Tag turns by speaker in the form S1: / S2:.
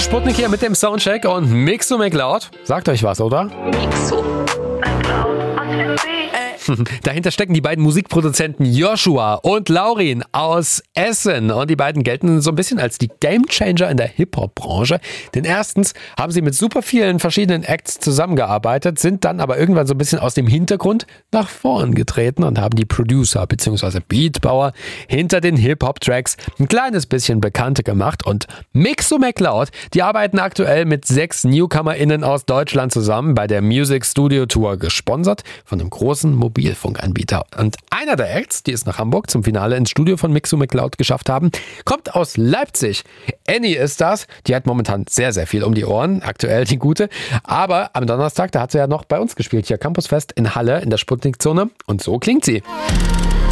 S1: Sputnik hier mit dem Soundcheck und Mixo McLeod. Sagt euch was, oder?
S2: Mixo McLeod und MB.
S1: Dahinter stecken die beiden Musikproduzenten Joshua und Laurin aus Essen. Und die beiden gelten so ein bisschen als die Gamechanger in der Hip-Hop-Branche. Denn erstens haben sie mit super vielen verschiedenen Acts zusammengearbeitet, sind dann aber irgendwann so ein bisschen aus dem Hintergrund nach vorn getreten und haben die Producer bzw. Beatbauer hinter den Hip-Hop-Tracks ein kleines bisschen bekannter gemacht. Und Mixo McLeod, die arbeiten aktuell mit 6 NewcomerInnen aus Deutschland zusammen bei der Music Studio Tour, gesponsert von einem großen Mobilfunkanbieter. Und einer der Acts, die es nach Hamburg zum Finale ins Studio von Mixo McLeod geschafft haben, kommt aus Leipzig. Annie ist das. Die hat momentan sehr, sehr viel um die Ohren. Aktuell die gute. Aber am Donnerstag, da hat sie ja noch bei uns gespielt. Hier Campusfest in Halle in der Sputnik-Zone. Und so klingt sie.